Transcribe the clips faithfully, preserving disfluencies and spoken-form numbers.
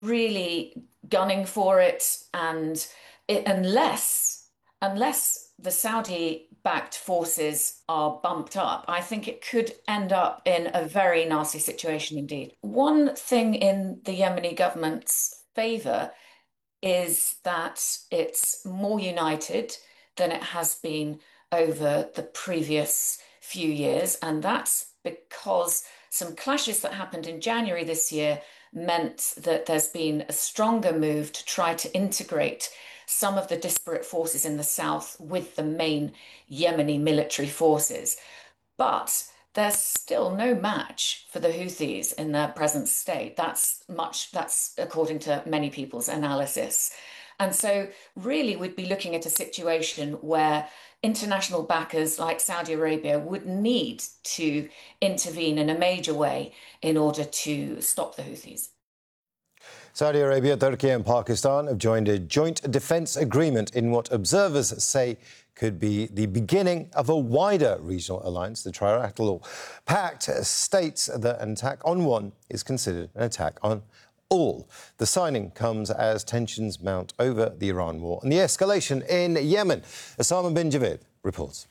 really gunning for it, and it, unless unless the Saudi-backed forces are bumped up, I think it could end up in a very nasty situation indeed. One thing in the Yemeni government's favor is that it's more united than it has been over the previous few years. And that's because some clashes that happened in January this year meant that there's been a stronger move to try to integrate some of the disparate forces in the south with the main Yemeni military forces. But there's still no match for the Houthis in their present state. That's much, that's according to many people's analysis. And so, really, we'd be looking at a situation where international backers like Saudi Arabia would need to intervene in a major way in order to stop the Houthis. Saudi Arabia, Turkey and Pakistan have joined a joint defence agreement in what observers say could be the beginning of a wider regional alliance. The Trilateral Pact states that an attack on one is considered an attack on all. The signing comes as tensions mount over the Iran war and the escalation in Yemen. Osama bin Javed reports.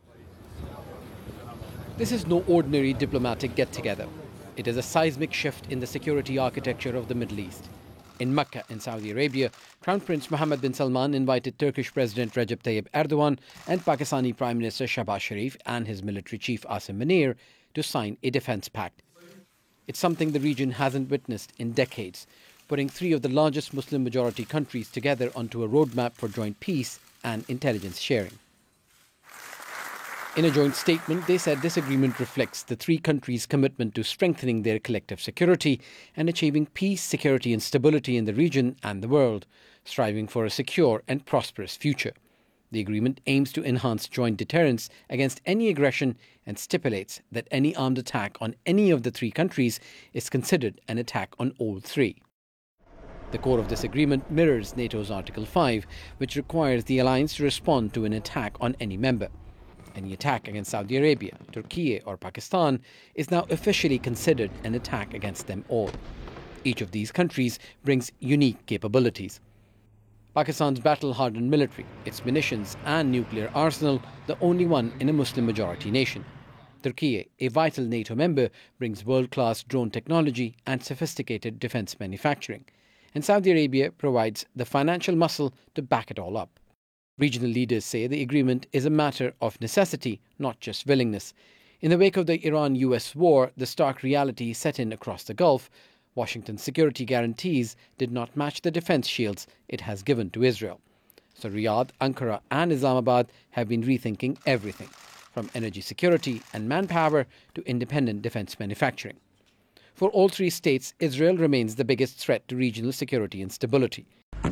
This is no ordinary diplomatic get-together. It is a seismic shift in the security architecture of the Middle East. In Mecca, in Saudi Arabia, Crown Prince Mohammed bin Salman invited Turkish President Recep Tayyip Erdogan and Pakistani Prime Minister Shahbaz Sharif and his military chief Asim Munir to sign a defence pact. It's something the region hasn't witnessed in decades, putting three of the largest Muslim-majority countries together onto a roadmap for joint peace and intelligence sharing. In a joint statement, they said this agreement reflects the three countries' commitment to strengthening their collective security and achieving peace, security and stability in the region and the world, striving for a secure and prosperous future. The agreement aims to enhance joint deterrence against any aggression and stipulates that any armed attack on any of the three countries is considered an attack on all three. The core of this agreement mirrors NATO's Article five, which requires the alliance to respond to an attack on any member. Any attack against Saudi Arabia, Turkey or Pakistan is now officially considered an attack against them all. Each of these countries brings unique capabilities. Pakistan's battle-hardened military, its munitions and nuclear arsenal, the only one in a Muslim-majority nation. Turkey, a vital NATO member, brings world-class drone technology and sophisticated defence manufacturing. And Saudi Arabia provides the financial muscle to back it all up. Regional leaders say the agreement is a matter of necessity, not just willingness. In the wake of the Iran-U S war, the stark reality set in across the Gulf. Washington's security guarantees did not match the defence shields it has given to Israel. So Riyadh, Ankara and Islamabad have been rethinking everything, from energy security and manpower to independent defence manufacturing. For all three states, Israel remains the biggest threat to regional security and stability.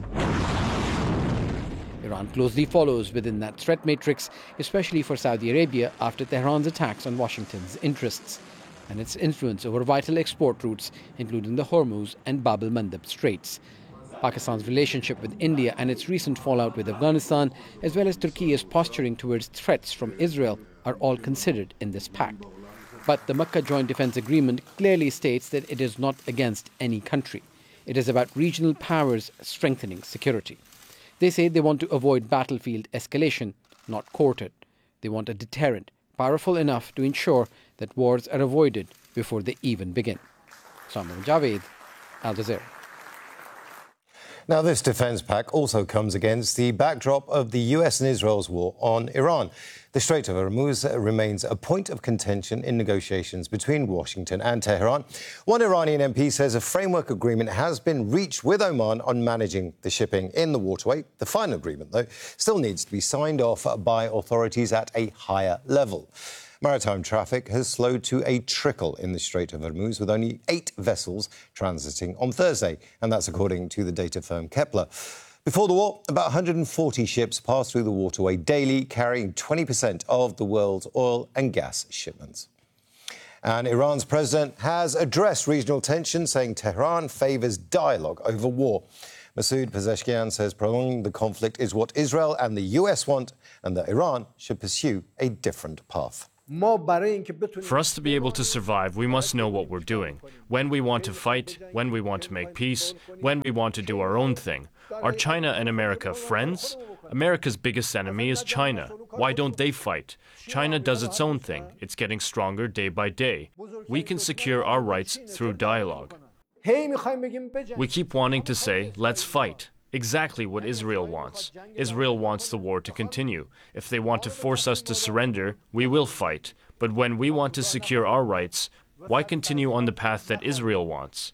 Iran closely follows within that threat matrix, especially for Saudi Arabia after Tehran's attacks on Washington's interests and its influence over vital export routes, including the Hormuz and Bab el-Mandeb Straits. Pakistan's relationship with India and its recent fallout with Afghanistan, as well as Turkey's posturing towards threats from Israel, are all considered in this pact. But the Makkah Joint Defence Agreement clearly states that it is not against any country. It is about regional powers strengthening security. They say they want to avoid battlefield escalation, not court it. They want a deterrent, powerful enough to ensure that wars are avoided before they even begin. Osama bin Javed, Al Jazeera. Now, this defence pact also comes against the backdrop of the U S and Israel's war on Iran. The Strait of Hormuz remains a point of contention in negotiations between Washington and Tehran. One Iranian M P says a framework agreement has been reached with Oman on managing the shipping in the waterway. The final agreement, though, still needs to be signed off by authorities at a higher level. Maritime traffic has slowed to a trickle in the Strait of Hormuz, with only eight vessels transiting on Thursday, and that's according to the data firm Kepler. Before the war, about one hundred forty ships passed through the waterway daily, carrying twenty percent of the world's oil and gas shipments. And Iran's president has addressed regional tensions, saying Tehran favours dialogue over war. Masoud Pezeshkian says prolonging the conflict is what Israel and the U S want, and that Iran should pursue a different path. For us to be able to survive, we must know what we're doing. When we want to fight, when we want to make peace, when we want to do our own thing. Are China and America friends? America's biggest enemy is China. Why don't they fight? China does its own thing. It's getting stronger day by day. We can secure our rights through dialogue. We keep wanting to say, let's fight. Exactly what Israel wants. Israel wants the war to continue. If they want to force us to surrender, we will fight. But when we want to secure our rights, why continue on the path that Israel wants?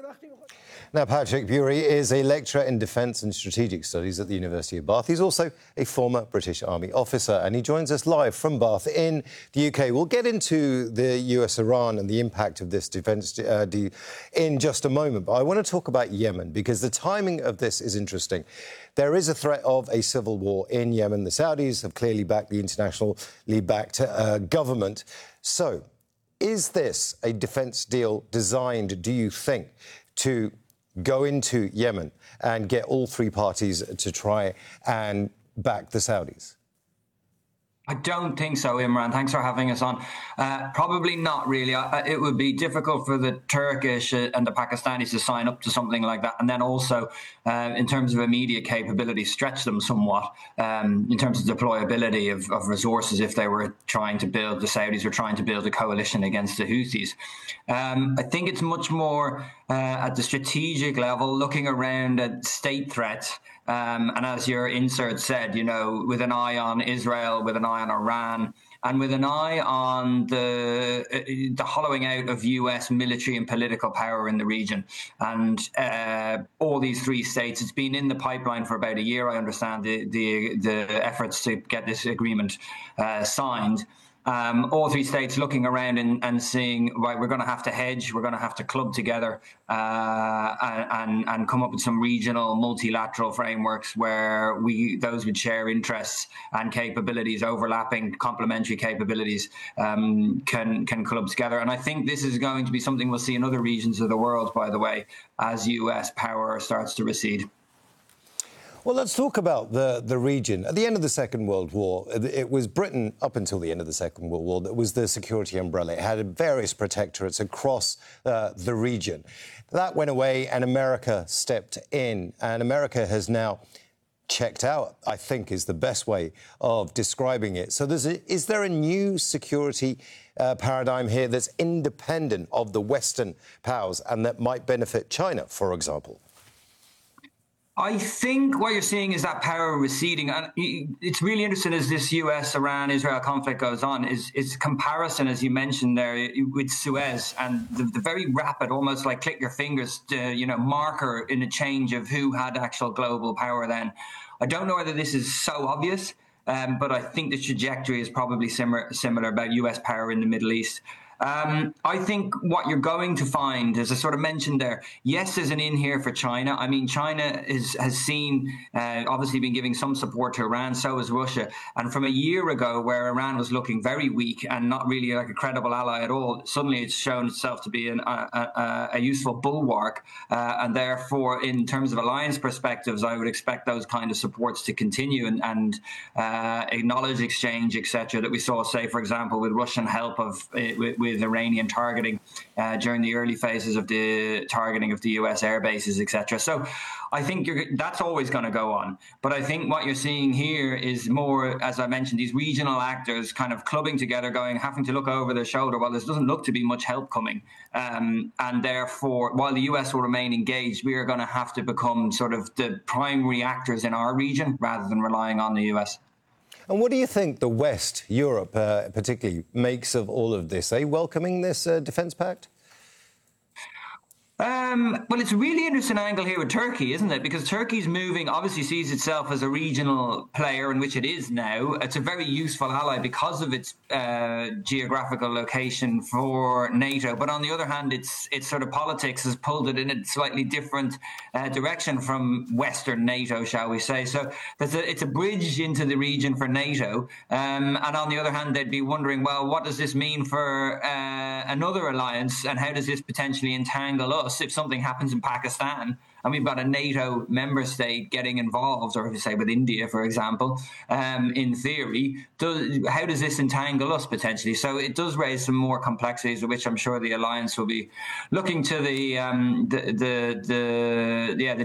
Now, Patrick Bury is a lecturer in defence and strategic studies at the University of Bath. He's also a former British Army officer, and he joins us live from Bath in the U K. We'll get into the U S Iran and the impact of this defence uh, de- in just a moment, but I want to talk about Yemen, because the timing of this is interesting. There is a threat of a civil war in Yemen. The Saudis have clearly backed the internationally backed uh, government. So, is this a defence deal designed, do you think, to go into Yemen and get all three parties to try and back the Saudis? I don't think so, Imran. Thanks for having us on. Uh, probably not really. Uh, it would be difficult for the Turkish and the Pakistanis to sign up to something like that. And then also, uh, in terms of immediate capability, stretch them somewhat um, in terms of deployability of, of resources if they were trying to build, the Saudis were trying to build a coalition against the Houthis. Um, I think it's much more uh, at the strategic level, looking around at state threats. Um, and as your insert said, you know, with an eye on Israel, with an eye on Iran, and with an eye on the uh, the hollowing out of U S military and political power in the region. And uh, all these three states, it's been in the pipeline for about a year, I understand, the, the, the efforts to get this agreement uh, signed. Um, all three states looking around and, and seeing, right, we're going to have to hedge, we're going to have to club together uh, and, and come up with some regional multilateral frameworks where we those would share interests and capabilities, overlapping complementary capabilities, um, can can club together. And I think this is going to be something we'll see in other regions of the world, by the way, as U S power starts to recede. Well, let's talk about the, the region. At the end of the Second World War, it was Britain, up until the end of the Second World War, that was the security umbrella. It had various protectorates across uh, the region. That went away and America stepped in. And America has now checked out, I think, is the best way of describing it. So there's a, is there a new security uh, paradigm here that's independent of the Western powers and that might benefit China, for example? I think what you're seeing is that power receding. And it's really interesting as this U S Iran Israel conflict goes on, is, is comparison, as you mentioned there, with Suez and the, the very rapid, almost like click your fingers, to, you know, marker in a change of who had actual global power then. I don't know whether this is so obvious, um, but I think the trajectory is probably similar, similar about U S power in the Middle East. Um, I think what you're going to find, as I sort of mentioned there, yes, there's an in here for China. I mean, China is, has seen, uh, obviously been giving some support to Iran, so has Russia. And from a year ago, where Iran was looking very weak and not really like a credible ally at all, suddenly it's shown itself to be an, a, a, a useful bulwark. Uh, and therefore, in terms of alliance perspectives, I would expect those kind of supports to continue and, and uh, acknowledge exchange, et cetera, that we saw, say, for example, with Russian help of uh, with, with Iranian targeting uh, during the early phases of the targeting of the U S air bases, et cetera. So I think you're, that's always going to go on. But I think what you're seeing here is more, as I mentioned, these regional actors kind of clubbing together, going, having to look over their shoulder. Well, there doesn't look to be much help coming. Um, and therefore, while the U S will remain engaged, we are going to have to become sort of the primary actors in our region rather than relying on the U S. And what do you think the West, Europe uh, particularly, makes of all of this? Are they welcoming this uh, defence pact? Um, well, it's a really interesting angle here with Turkey, isn't it? Because Turkey's moving, obviously sees itself as a regional player, in which it is now. It's a very useful ally because of its uh, geographical location for NATO. But on the other hand, its its sort of politics has pulled it in a slightly different uh, direction from Western NATO, shall we say. So there's a, it's a bridge into the region for NATO. Um, and on the other hand, they'd be wondering, well, what does this mean for uh, another alliance, and how does this potentially entangle us if something happens in Pakistan and we've got a NATO member state getting involved, or if you say with India, for example, um, in theory, does, how does this entangle us potentially? So it does raise some more complexities, which I'm sure the alliance will be looking to the um, the, the the yeah the